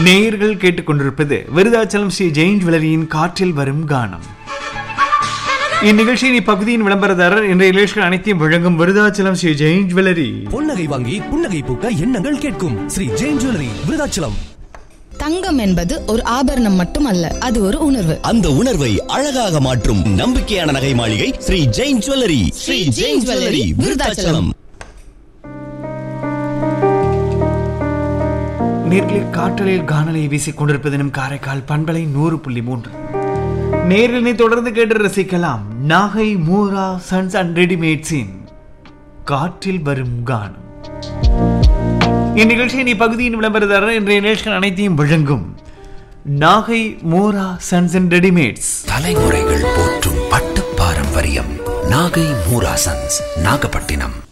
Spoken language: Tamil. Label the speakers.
Speaker 1: நேயர்கள் கேட்டுக்கொண்டிருப்பது விருதாச்சலம் ஸ்ரீ ஜெயின் ஜுவல்லரியின் காற்றில் வரும் கானம். இந்நிகழ்ச்சியின் இப்பகுதியின் விளம்பரதாரர் இன்றைய நிகழ்ச்சிகள் அனைத்தையும் வழங்கும் விருதாச்சலம் ஸ்ரீ ஜெயின் ஜுவல்லரி.
Speaker 2: பொன்னகை வாங்கி புன்னகை பூக்க எண்ணங்கள் கேட்கும் ஸ்ரீ ஜெயின் ஜுவல்லரி விருதாச்சலம்.
Speaker 3: தங்கம் என்பது ஒரு ஆபரணம் மட்டுமல்ல, அது ஒரு உணர்வு.
Speaker 2: அந்த உணர்வை அழகாக மாற்றும் நம்பிக்கையான நகை மாளிகை ஸ்ரீ ஜெயின் ஜுவல்லரி. ஸ்ரீ ஜெயின் ஜுவல்லரி விருதாச்சலம்.
Speaker 1: நேர்களில் காற்றலில் காணலை வீசிக் கொண்டிருப்பதினும் காரைக்கால் பண்பலை 100.3. நேர்களை தொடர்ந்து கேட்டு ரசிக்கலாம் நாகை மூரா சன்ஸ் அண்ட் ரெடிமேட்ஸின் காற்றில் வரும் கானம். இந்நிகழ்ச்சியின் இப்பகுதியின் விளம்பரதாரர் இன்றைய நிகழ்ச்சிகள் அனைத்தையும் வழங்கும் Nagai Moora sons and readymades.
Speaker 4: தலைமுறைகள் போற்றும் பட்டு பாரம்பரியம் நாகை மூரா சன்ஸ், நாகப்பட்டினம்.